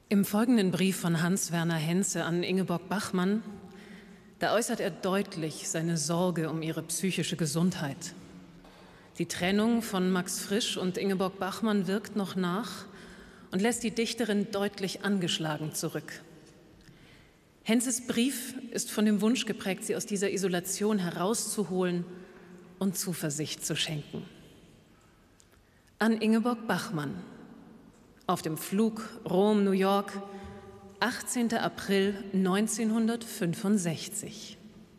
Im folgenden Brief von Hans-Werner Henze an Ingeborg Bachmann, da äußert er deutlich seine Sorge um ihre psychische Gesundheit. Die Trennung von Max Frisch und Ingeborg Bachmann wirkt noch nach und lässt die Dichterin deutlich angeschlagen zurück. Henzes Brief ist von dem Wunsch geprägt, sie aus dieser Isolation herauszuholen und Zuversicht zu schenken. An Ingeborg Bachmann. Auf dem Flug Rom-New York, 18. April 1965.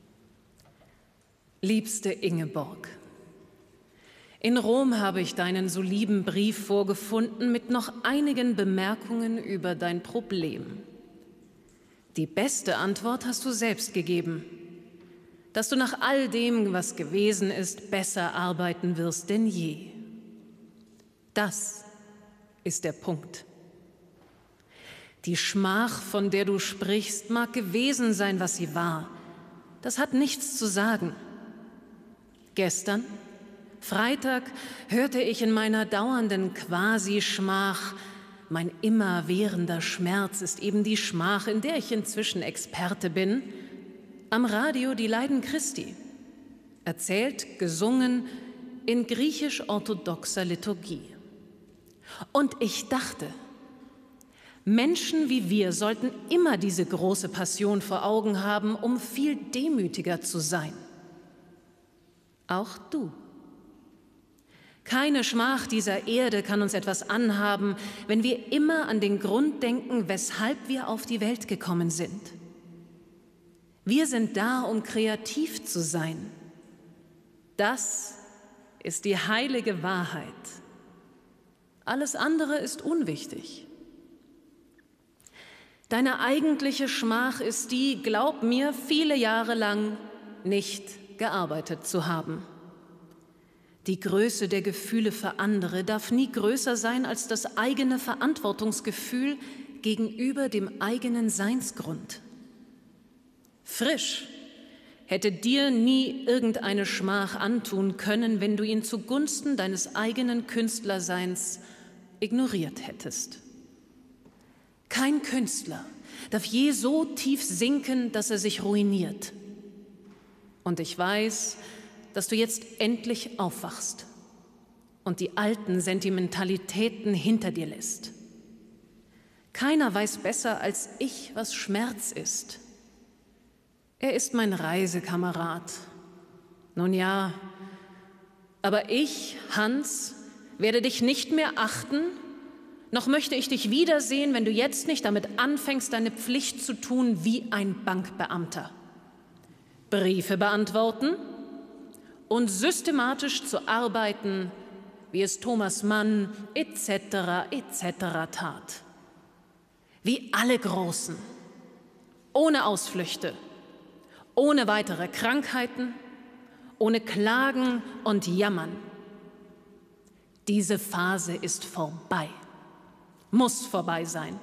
Liebste Ingeborg, in Rom habe ich deinen so lieben Brief vorgefunden mit noch einigen Bemerkungen über dein Problem. Die beste Antwort hast du selbst gegeben, dass du nach all dem, was gewesen ist, besser arbeiten wirst denn je. Das ist der Punkt. Die Schmach, von der du sprichst, mag gewesen sein, was sie war. Das hat nichts zu sagen. Gestern, Freitag, hörte ich in meiner dauernden Quasi-Schmach, mein immerwährender Schmerz ist eben die Schmach, in der ich inzwischen Experte bin, am Radio die Leiden Christi, erzählt, gesungen in griechisch-orthodoxer Liturgie. Und ich dachte, Menschen wie wir sollten immer diese große Passion vor Augen haben, um viel demütiger zu sein. Auch du. Keine Schmach dieser Erde kann uns etwas anhaben, wenn wir immer an den Grund denken, weshalb wir auf die Welt gekommen sind. Wir sind da, um kreativ zu sein. Das ist die heilige Wahrheit. Alles andere ist unwichtig. Deine eigentliche Schmach ist die, glaub mir, viele Jahre lang nicht gearbeitet zu haben. Die Größe der Gefühle für andere darf nie größer sein als das eigene Verantwortungsgefühl gegenüber dem eigenen Seinsgrund. Frisch hätte dir nie irgendeine Schmach antun können, wenn du ihn zugunsten deines eigenen Künstlerseins ignoriert hättest. Kein Künstler darf je so tief sinken, dass er sich ruiniert. Und ich weiß, dass du jetzt endlich aufwachst und die alten Sentimentalitäten hinter dir lässt. Keiner weiß besser als ich, was Schmerz ist. Er ist mein Reisekamerad. Nun ja, aber ich, Hans, werde dich nicht mehr achten, noch möchte ich dich wiedersehen, wenn du jetzt nicht damit anfängst, deine Pflicht zu tun wie ein Bankbeamter. Briefe beantworten und systematisch zu arbeiten, wie es Thomas Mann etc. tat. Wie alle Großen, ohne Ausflüchte, ohne weitere Krankheiten, ohne Klagen und Jammern. Diese Phase ist vorbei, muss vorbei sein.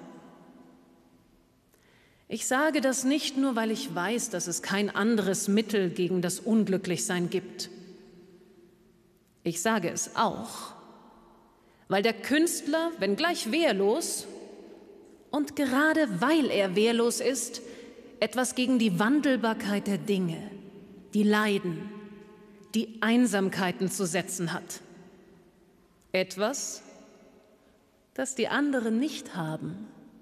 Ich sage das nicht nur, weil ich weiß, dass es kein anderes Mittel gegen das Unglücklichsein gibt. Ich sage es auch, weil der Künstler, wenngleich wehrlos, und gerade weil er wehrlos ist, etwas gegen die Wandelbarkeit der Dinge, die Leiden, die Einsamkeiten zu setzen hat. Etwas, das die anderen nicht haben.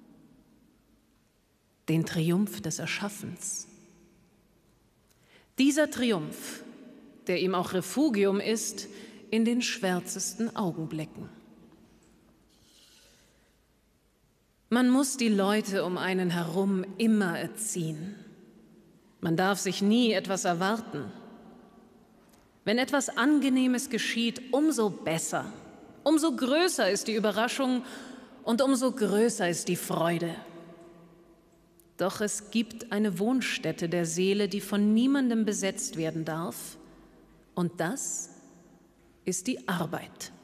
Den Triumph des Erschaffens. Dieser Triumph, der ihm auch Refugium ist in den schwärzesten Augenblicken. Man muss die Leute um einen herum immer erziehen. Man darf sich nie etwas erwarten. Wenn etwas Angenehmes geschieht, umso besser. Umso größer ist die Überraschung und umso größer ist die Freude. Doch es gibt eine Wohnstätte der Seele, die von niemandem besetzt werden darf, und das ist die Arbeit.